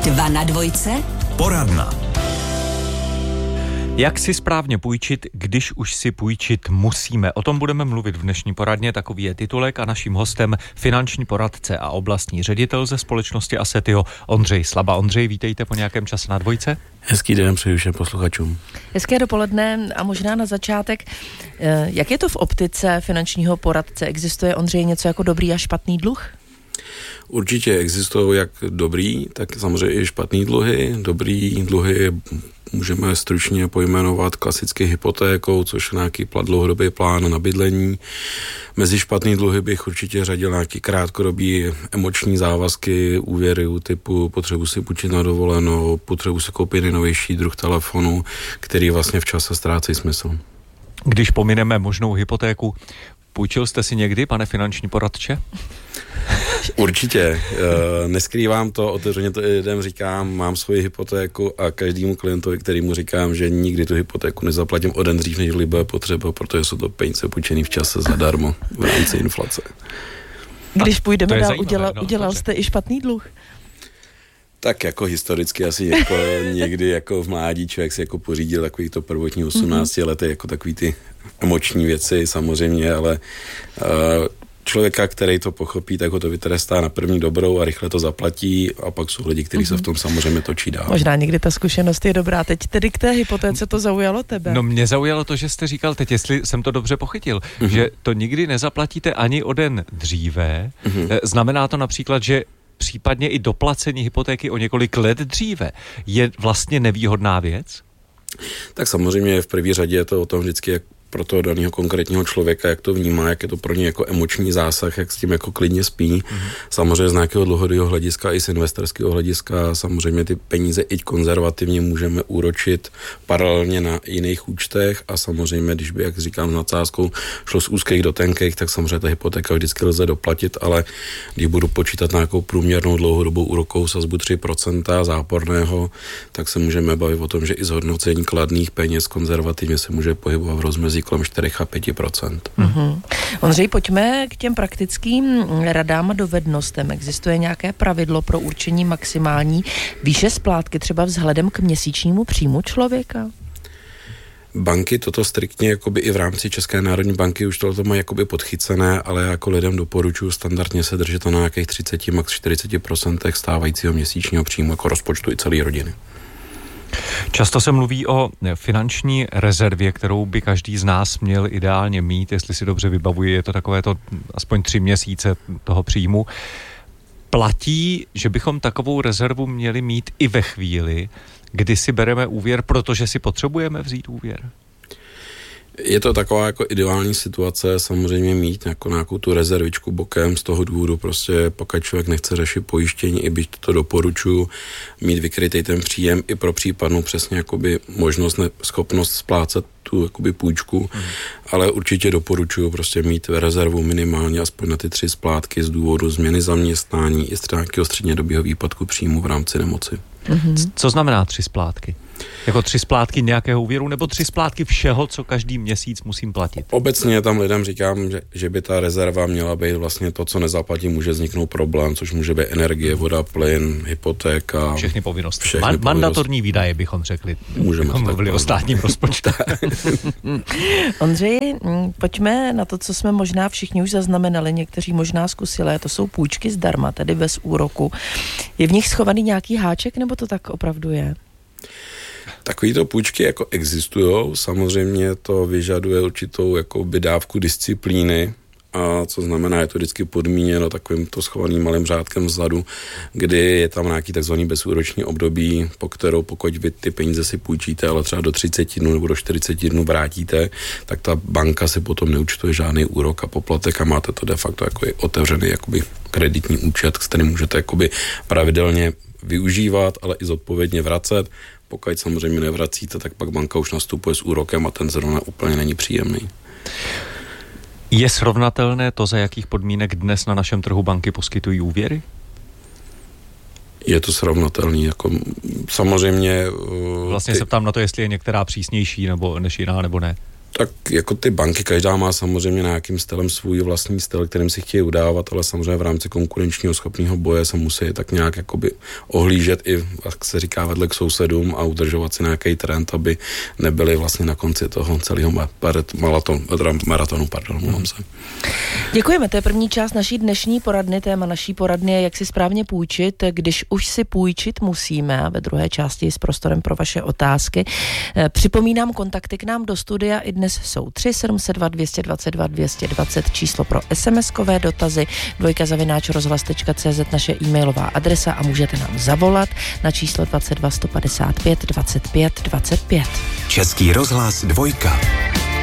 2 na dvojce. Poradna. Jak si správně půjčit, když už si půjčit musíme? O tom budeme mluvit v dnešní poradně, takový je titulek a naším hostem finanční poradce a oblastní ředitel ze společnosti Assetio Ondřej Slaba. Ondřej, vítejte po nějakém čase na dvojce. Hezký den přeji všem posluchačům. Hezké dopoledne a možná na začátek, jak je to v optice finančního poradce? Existuje, Ondřej, něco jako dobrý a špatný dluh? Určitě existují jak dobrý, tak samozřejmě i špatný dluhy. Dobrý dluhy můžeme stručně pojmenovat klasicky hypotékou, což je nějaký dlouhodobý plán na bydlení. Mezi špatný dluhy bych určitě řadil nějaký krátkodobý emoční závazky, úvěry typu potřebuji si půjčit na dovolenou, potřebuji si koupit nejnovější druh telefonu, který vlastně v čase ztrácí smysl. Když pomineme možnou hypotéku, půjčil jste si někdy, pane finanční poradče? Určitě. Neskrývám to, otevřeně to lidem říkám, mám svoji hypotéku a každému klientovi, kterýmu říkám, že nikdy tu hypotéku nezaplatím o den dřív, než bude potřeba, protože jsou to peníze půjčený v čase zadarmo v rámci inflace. Když půjdeme dál, zajímavé, udělal jste i špatný dluh? Tak jako historicky asi jako někdy jako v mládí člověk si jako pořídil takový to prvotní 18 lety, jako takový ty emoční věci samozřejmě, ale člověka, který to pochopí, tak ho to vytrestá na první dobrou a rychle to zaplatí a pak jsou lidi, kteří se v tom samozřejmě točí dál. Možná někdy ta zkušenost je dobrá. Teď tedy k té hypotéce to zaujalo tebe? No mě zaujalo to, že jste říkal teď, jestli jsem to dobře pochytil, že to nikdy nezaplatíte ani o den dříve. Znamená to například, že případně i doplacení hypotéky o několik let dříve je vlastně nevýhodná věc? Tak samozřejmě v první řadě je to o tom vždycky, jak pro toho daného konkrétního člověka, jak to vnímá, jak je to pro ně jako emoční zásah, jak s tím jako klidně spí. Samozřejmě z nějakého dlouhodobého hlediska i z investorského hlediska samozřejmě ty peníze i konzervativně můžeme úročit paralelně na jiných účtech a samozřejmě, když by, jak říkám, s nadsázkou šlo z úzkých do tenkých, tak samozřejmě ta hypotéka vždycky lze doplatit, ale když budu počítat nějakou průměrnou dlouhodobou úrokovou sazbu 3% záporného, tak se můžeme bavit o tom, že i zhodnocení kladných peněz konzervativně se může pohybovat v rozmezí kolem 4 a 5%. Ondřej, pojďme k těm praktickým radám a dovednostem. Existuje nějaké pravidlo pro určení maximální výše splátky třeba vzhledem k měsíčnímu příjmu člověka? Banky toto striktně jakoby i v rámci České národní banky už tohle mají jakoby podchycené, ale jako lidem doporučuji standardně se držet na nějakých 30 max 40% stávajícího měsíčního příjmu jako rozpočtu i celé rodiny. Často se mluví o finanční rezervě, kterou by každý z nás měl ideálně mít, jestli si dobře vybavuji, je to takové to aspoň 3 měsíce toho příjmu. Platí, že bychom takovou rezervu měli mít i ve chvíli, kdy si bereme úvěr, protože si potřebujeme vzít úvěr? Je to taková jako ideální situace samozřejmě mít jako nějakou tu rezervičku bokem z toho důvodu prostě pokud člověk nechce řešit pojištění, i byť to doporučuji, mít vykrytý ten příjem i pro případnou přesně jakoby možnost, schopnost splácet tu jakoby půjčku, ale určitě doporučuji prostě mít rezervu minimálně aspoň na ty 3 splátky z důvodu změny zaměstnání i z nějakého střednědobého výpadku příjmu v rámci nemoci. Co znamená 3 splátky? Jako 3 splátky nějakého úvěru nebo 3 splátky všeho, co každý měsíc musím platit? Obecně tam lidem říkám, že by ta rezerva měla být vlastně to, co nezaplatí, může vzniknout problém, což může být energie, voda, plyn, hypotéka. Všechny povinnosti. Mandatorní výdaje bychom řekli. Můžeme mluvili o státním rozpočtu. Ondřej, pojďme na to, co jsme možná všichni už zaznamenali, někteří možná zkusili, to jsou půjčky zdarma, tedy bez úroku. Je v nich schovaný nějaký háček, nebo to tak opravdu je? Takovýto půjčky jako existujou, samozřejmě to vyžaduje určitou jakoby dávku disciplíny, a co znamená, je to vždycky podmíněno takovýmto schovaným malým řádkem vzadu, kdy je tam nějaký takzvaný bezúroční období, po kterou pokud vy ty peníze si půjčíte, ale třeba do 30 dnů nebo do 40 dnů vrátíte, tak ta banka si potom neúčtuje žádný úrok a poplatek a máte to de facto jako otevřený jakoby kreditní účet, s kterým můžete jakoby pravidelně využívat, ale i zodpovědně vracet. Pokud samozřejmě nevracíte, tak pak banka už nastupuje s úrokem a ten zrovna úplně není příjemný. Je srovnatelné to, za jakých podmínek dnes na našem trhu banky poskytují úvěry? Je to srovnatelný, jako samozřejmě... Vlastně se ptám na to, jestli je některá přísnější nebo než jiná, nebo ne. Tak jako ty banky, každá má samozřejmě nějakým stylem svůj vlastní styl, kterým si chtějí udávat, ale samozřejmě v rámci konkurenčního schopného boje se musí tak nějak jakoby ohlížet i, jak se říká, vedle k sousedům a udržovat si nějaký trend, aby nebyli vlastně na konci toho celého maratonu. Děkujeme, to je první část naší dnešní poradny. Téma naší poradny je, jak si správně půjčit, když už si půjčit musíme, a ve druhé části s prostorem pro vaše otázky. Připomínám, kontakty k nám do studia i dnes jsou 3 702 222 220, číslo pro SMS-kové dotazy, dvojka@rozhlas.cz naše e-mailová adresa a můžete nám zavolat na číslo 22 155 25 25. Český rozhlas 2.